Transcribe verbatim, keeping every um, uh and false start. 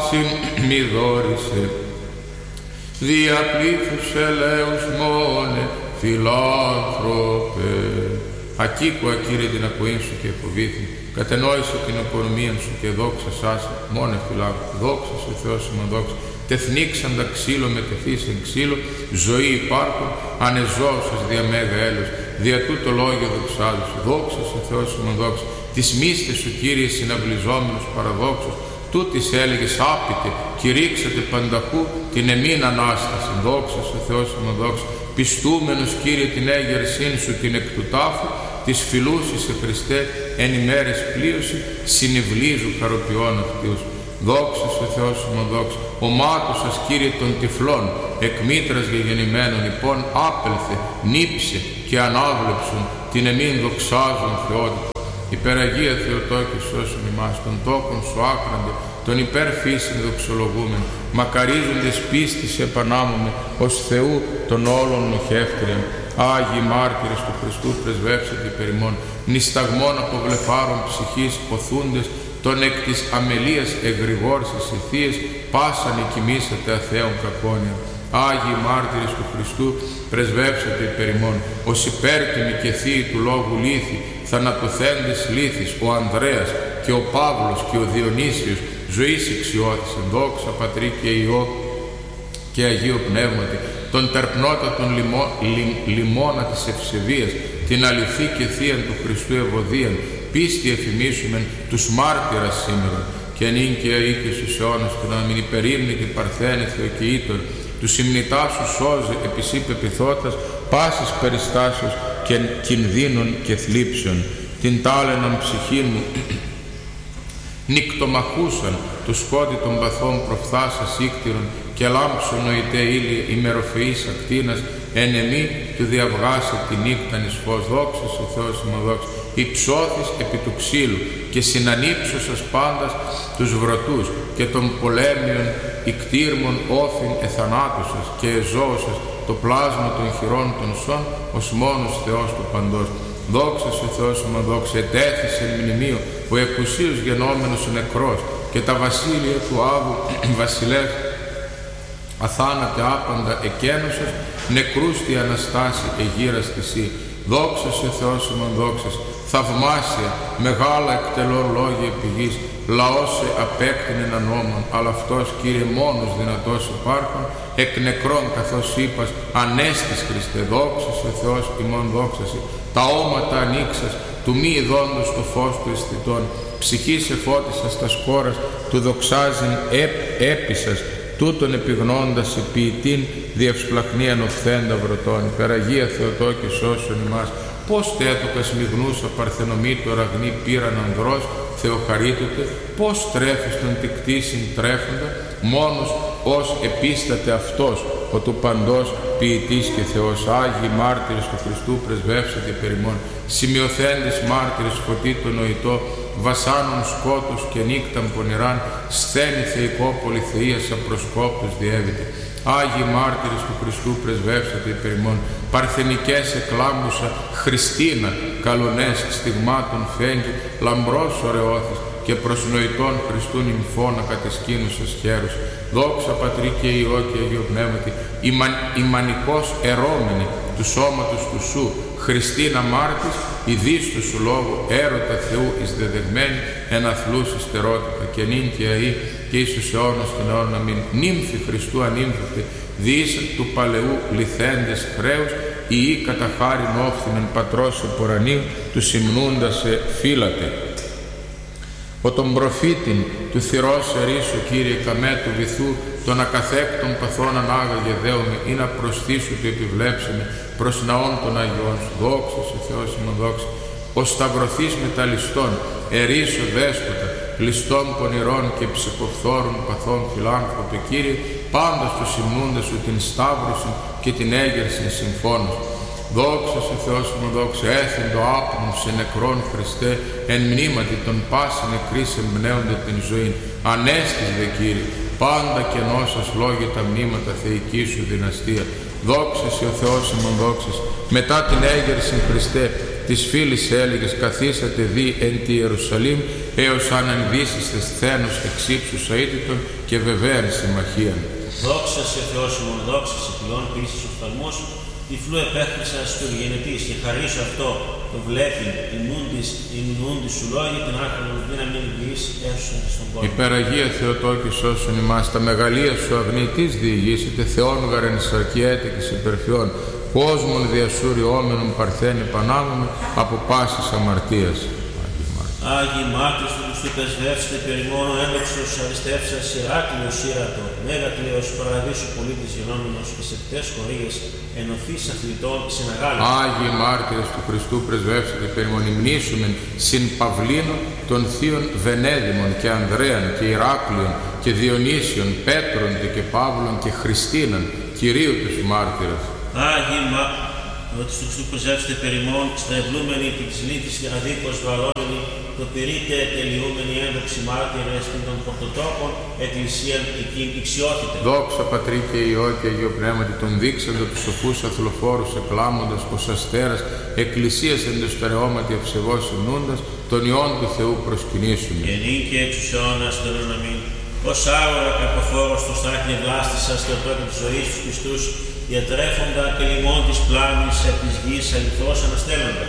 παύσιν μη δόρισε. Δια πλήθους ελέους μόνε φιλάνθρωπε. Ακήκουα Κύριε την ακοήν σου και φοβήθη, κατενόησε την οικονομία σου και δόξα σάσε, μόνε φιλάνθρωπε. Δόξα σε Θεός ημών δόξα. Τεθνίξαντα ξύλο με τεθήσεν ξύλο, ζωή υπάρχον, ανεζώσας δια μέγα έλεος, δια τούτο λόγιο δοξάζεσαι. Δόξα σε Θεός ημών δόξα. Τις μύστες σου Κύριε συναυλιζόμενος παραδόξος, τούτης έλεγες άπειτε, κηρύξατε πανταχού την εμήν Ανάσταση. Δόξα σε Θεός ημών δόξα. Πιστούμενος Κύριε την έγερσήν σου την εκ του τάφου, της φιλούσης σε Χριστέ εν ημέρες πλείωση, συνευλίζου χαροποιών αυτούς. Δόξα σε Θεός ημών δόξα. Ο μάτος σας Κύριε των τυφλών, εκ μήτρας γεγεννημένων υπών άπελθε, νύψε και ανάβλεψον την εμήν δοξάζων Θεότητα. Υπεραγία Θεοτόκη σώσον ημάς, των τόκων σου άκραντε, τον υπέρ φύσιν δοξολογούμεν, μακαρίζοντες πίστης επανάμουμε, ως Θεού των όλων νοχεύτριαν. Άγιοι μάρτυρες του Χριστού πρεσβεύσατε υπέρ ημών, νησταγμών από βλεφάρων ψυχής ποθούντες, τον εκ της αμελίας εγρηγόρσης ηθείες, πάσαν εκοιμήσατε αθέων κακόνια. Άγιοι μάρτυρες του Χριστού πρεσβεύσατε υπέρ ημών, ως υπέρτιμοι και θείοι του λόγου λύθη, θανατοθέντες λύθης, ο Ανδρέας και ο Παύλος και ο Διονύσιος, ζωής εξιώθησαν. Δόξα Πατρί και Υιό και Αγίου Πνεύματι, τον τερπνότατον λιμό, λι, λιμώνα της ευσεβίας, την αληθή και θείαν του Χριστού ευωδίαν, πίστη εφημίσουμεν τους μάρτυρας σήμερα, και νυν και αεί και στους αιώνας του να μην υπερήμνητη παρθένη Θεοκοιήτων, του συμνητά σου σώζε επί σύ πεπιθώτας πάσης περιστάσεως και κινδύνων και θλίψεων. Την τάλαιναν ψυχή μου νυκτομαχούσαν του σκότη των παθών προφθάσας ήκτηρων και λάμψον νοητέ ήλιε ημεροφυής ακτίνας εν εμή του διαβγάσε τη νύχταν εις φως. Δόξα σε Θεός ημών δόξα. Υψώθης επί του ξύλου και συνανύψωσας πάντας τους βρωτούς και των πολέμιων ικτήρμων όφιν εθανάτωσας και εζώωσας το πλάσμα των χειρών των σών ως μόνος Θεός του παντός. Δόξα σε Θεός ημών δόξα. Ετέθησε μνημείο ο εκουσίος γενόμενος ο νεκρός και τα βασίλεια του Άβου βασιλεύ αθάνατε άπαντα εκένωσας, νεκρούς τη Αναστάση εγύρας τη Σύ. Δόξα σε Θεός ημών δόξας. Θαυμάσια, μεγάλα εκτελών λόγια επί γης, λαός σε απέκτηνεν ανώμων, αλλά αυτός Κύριε μόνος δυνατός υπάρχον, εκ νεκρών καθώς είπας, ανέστης Χριστέ. Δόξα σε Θεός ημών δόξαση. Τα όματα ανοίξας, του μη ειδώντος το φως του αισθητών, ψυχής εφώτισας τα σκόρας, του δοξάζειν έπ, έπισας, τούτον επιγνώντας ποιητήν διευσπλαχνίαν οφθέντα βρωτών. Υπεραγία Θεοτόκη σώσον ημάς. Πώς τέτοκας μιγνούσα παρθενομήτω ραγνή πήραν ανδρός Θεοχαρίτωτε, πώς τρέφεις τον τικτήσιν τρέφοντα, μόνος ως επίσταται αυτός ο του παντός ποιητής και Θεός. Άγιοι μάρτυρες του Χριστού πρεσβεύσατε υπέρ ημών, σημειωθέντες μάρτυρες φωτί το νοητό, βασάνων σκότους και νύκταν πονηράν, σθένη θεϊκό πολυθείας απροσκόπτους διέβητε. Άγιοι μάρτυρες του Χριστού πρεσβεύσατε υπέρ ημών, παρθενικές εκλάμπουσα Χριστίνα, καλονές στιγμάτων φέγγι, λαμπρός ωραιώθης και προσνοητών Χριστού νυμφώνα κατεσκήνουσας χέρους. Δόξα Πατρί και Υιό και Αγίου Πνεύματι, ημαν, ημανικός ερώμενη του σώματος του Σου, Χριστίνα μάρτης, η δις του Σου λόγου, έρωτα Θεού εις δεδεγμένη, εν αθλούς ιστερότητα, και νυν και αεί και εις τους αιώνας των αιώνων αμήν. Νύμφη Χριστού ανύμφευτε, διείς του παλαιού λυθέντες χρέους, ή κατά χάριν όφθηνεν πατρός επορανίου, του συμνούντας σε φύλατε. Ο τον προφήτην του θυρός ερήσου Κύριε καμέ του βυθού, των ακαθέκτων παθών ανάγαγε δέομαι, ή να προσθήσου του επιβλέψεμε προς ναών των Αγιών σου. Δόξα σε Θεός ημών δόξα. Ο σταυρωθείς μεταλλιστών, ερήσου δέσποτα, ληστών πονηρών και ψυχοφθόρων παθών φιλάνθρωπε Κύριε, πάντα στους συμνούντας σου την σταύρωση και την έγερσιν συμφώνος. Δόξα σε Θεός ημών δόξα. Έθεν το άπνο σε νεκρόν Χριστέ, εν μνήματι των πάση νεκρής εμπνέονται την ζωή. Ανέστης δε Κύριε, πάντα κενώσας λόγια τα μνήματα θεϊκή σου δυναστεία. Δόξα σε ο Θεός ημών δόξας. Μετά την έγερσιν Χριστέ, της φίλης έλεγες καθίσατε δι εν τη Ιερουσαλήμ, έως αν ενδύσεις τε σθένος εξύψους αίτητον και βεβαίαν συμμαχίαν. Δόξα σε Θεός ημών, δόξα σε πλειών πίστης οφθαλμούς, τυφλού επέκτησα του γενετής και χαρίσω αυτό το βλέπει την νούντι σου λόγια την άκρη δύναμη διείς έσω στον κόσμο. Υπεραγία Θεοτόκη σώσον ημάς, τα μεγαλεία σου αγνητής διηγήσετε, Θεόν γαρεν σαρκιέτε και υπερφιών, κόσμων διασούριόμενων παρθένη πανάμουμε από πάσης αμαρτίας. Άγιοι μάρτυρες του Χριστού πεσβεύστε περιμόνο ένδοξος αριστεύσας Ηράκλειος Ήρατο, Μέγακλειος παραδείσου πολίτης γενόμενος και σε κτές χωρίες ενωθείς αθλητών συναγάλων. Άγιοι μάρτυρες του Χριστού πρεσβεύσετε περιμόν υμνήσουμεν συν Παυλίνων των θείων Βενέδημων και Ανδρέαν και Ηράκλειων και Διονύσιων, Πέτρων και Παύλων και Χριστίνων, Κυρίου τους μάρτυρες. Άγιοι μάρτυρες ότι του Χριστού πρεσβεύσετε περιμόν, στα ευλούμενη και της λύθης και αδίκως βαρόμενη, το πυρείτε τελειούμενη ένδοξη μάρτυρες και των πορτοτόπων εκκλησίαν εκείνη ηξιότητε. Δόξα Πατρί και Υιό και Αγίο Πνεύματι, τον δείξαντο τους σοφούς αθλοφόρους εκλάμοντας πως αστέρας εκκλησίας εν το στερεώματι ευσεβώς υμνούντας, τον Υιόν του Θεού προσκυνήσουν. Και νύν και εξ τους αιώνας τον ονομήν, ως άγορα καρποφόρος του στάχνη βλάστησας και πρώτη της ζωής του Χριστούς, διατρέφοντα και λιμών της πλάνης επ' της γης αληθώς αναστέλλοντα.